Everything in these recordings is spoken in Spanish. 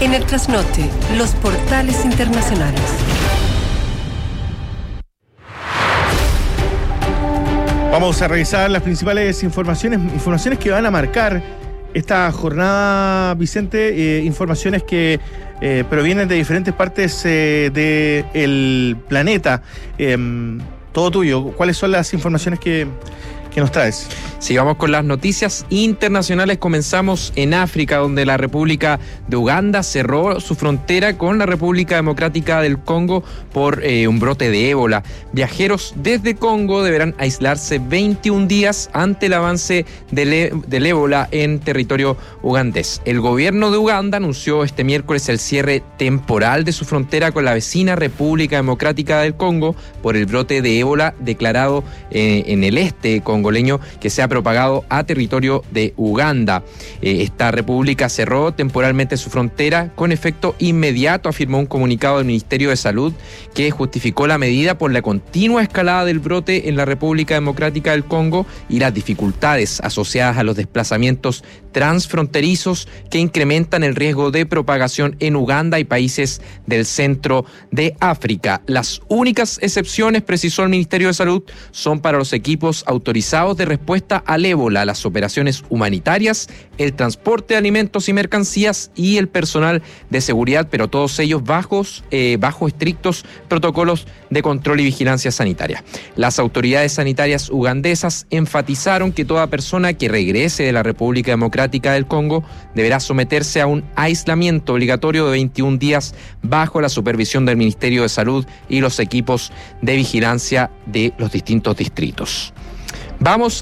En el trasnoche, los portales internacionales. Vamos a revisar las principales informaciones que van a marcar esta jornada, Vicente. Informaciones que provienen de diferentes partes del planeta. Todo tuyo. ¿Cuáles son las informaciones que nos traes? Sí, vamos con las noticias internacionales. Comenzamos en África, donde la República de Uganda cerró su frontera con la República Democrática del Congo por un brote de ébola. Viajeros desde Congo deberán aislarse 21 días ante el avance del ébola en territorio ugandés. El gobierno de Uganda anunció este miércoles el cierre temporal de su frontera con la vecina República Democrática del Congo por el brote de ébola declarado en el este congoleño, que se ha propagado a territorio de Uganda. Esta república cerró temporalmente su frontera con efecto inmediato, afirmó un comunicado del Ministerio de Salud, que justificó la medida por la continua escalada del brote en la República Democrática del Congo y las dificultades asociadas a los desplazamientos transfronterizos que incrementan el riesgo de propagación en Uganda y países del centro de África. Las únicas excepciones, precisó el Ministerio de Salud, son para los equipos autorizados de respuesta al ébola, las operaciones humanitarias, el transporte de alimentos y mercancías y el personal de seguridad, pero todos ellos bajo estrictos protocolos de control y vigilancia sanitaria. Las autoridades sanitarias ugandesas enfatizaron que toda persona que regrese de la República Democrática del Congo deberá someterse a un aislamiento obligatorio de 21 días bajo la supervisión del Ministerio de Salud y los equipos de vigilancia de los distintos distritos. Venimos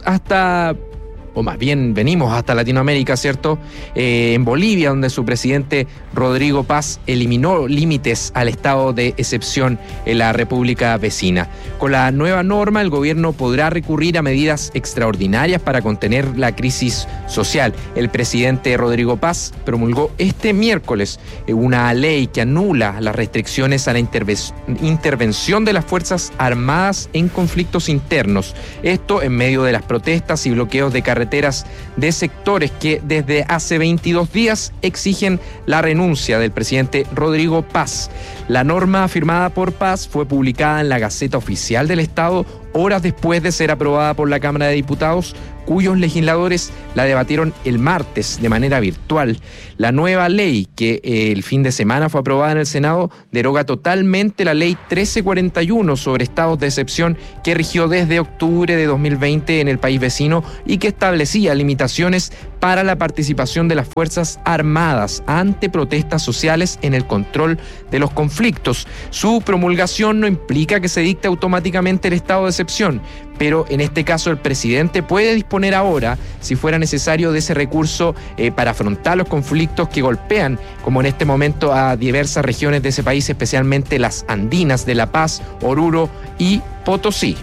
hasta Latinoamérica, ¿cierto? En Bolivia, donde su presidente Rodrigo Paz eliminó límites al estado de excepción en la república vecina. Con la nueva norma, el gobierno podrá recurrir a medidas extraordinarias para contener la crisis social. El presidente Rodrigo Paz promulgó este miércoles una ley que anula las restricciones a la intervención de las Fuerzas Armadas en conflictos internos. Esto en medio de las protestas y bloqueos de carreteras de sectores que desde hace 22 días exigen la renuncia del presidente Rodrigo Paz. La norma firmada por Paz fue publicada en la Gaceta Oficial del Estado horas después de ser aprobada por la Cámara de Diputados, cuyos legisladores la debatieron el martes de manera virtual. La nueva ley, que el fin de semana fue aprobada en el Senado, deroga totalmente la ley 1341 sobre estados de excepción que rigió desde octubre de 2020 en el país vecino y que establecía limitaciones para la participación de las Fuerzas Armadas ante protestas sociales en el control de los conflictos. Su promulgación no implica que se dicte automáticamente el estado de excepción, pero en este caso el presidente puede disponer ahora, si fuera necesario, de ese recurso para afrontar los conflictos que golpean, como en este momento, a diversas regiones de ese país, especialmente las andinas de La Paz, Oruro y Potosí.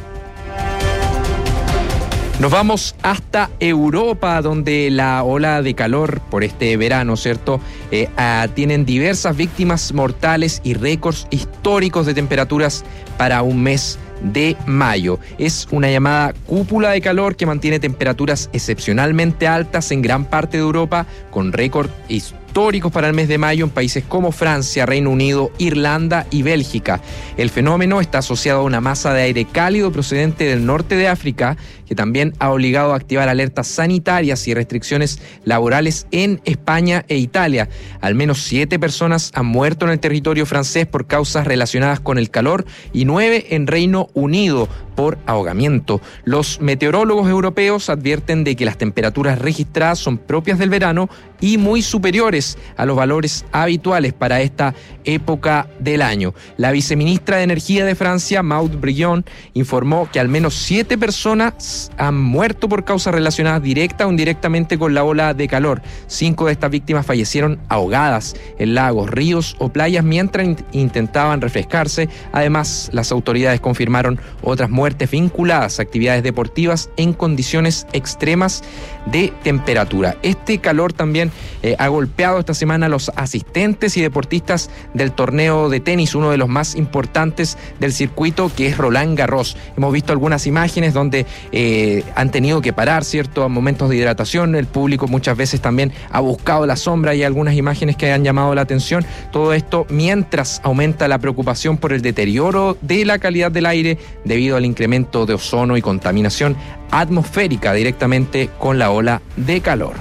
Nos vamos hasta Europa, donde la ola de calor por este verano, ¿cierto? Tienen diversas víctimas mortales y récords históricos de temperaturas para un mes de mayo. Es una llamada cúpula de calor que mantiene temperaturas excepcionalmente altas en gran parte de Europa, con récord históricos para el mes de mayo en países como Francia, Reino Unido, Irlanda y Bélgica. El fenómeno está asociado a una masa de aire cálido procedente del norte de África, que también ha obligado a activar alertas sanitarias y restricciones laborales en España e Italia. Al menos 7 personas han muerto en el territorio francés por causas relacionadas con el calor y 9 en Reino Unido por ahogamiento. Los meteorólogos europeos advierten de que las temperaturas registradas son propias del verano y muy superiores a los valores habituales para esta época del año. La viceministra de Energía de Francia, Maud Brillon, informó que al menos 7 personas han muerto por causas relacionadas directa o indirectamente con la ola de calor. 5 de estas víctimas fallecieron ahogadas en lagos, ríos o playas mientras intentaban refrescarse. Además, las autoridades confirmaron otras muertes muertes vinculadas a actividades deportivas en condiciones extremas de temperatura. Este calor también ha golpeado esta semana a los asistentes y deportistas del torneo de tenis, uno de los más importantes del circuito, que es Roland Garros. Hemos visto algunas imágenes donde han tenido que parar, ¿cierto?, a momentos de hidratación. El público muchas veces también ha buscado la sombra, y algunas imágenes que han llamado la atención. Todo esto mientras aumenta la preocupación por el deterioro de la calidad del aire debido al incremento de ozono y contaminación atmosférica directamente con la ola de calor.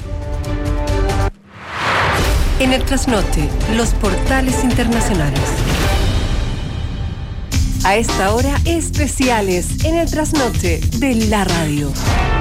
En el trasnoche, los portales internacionales. A esta hora, especiales en el trasnoche de la radio.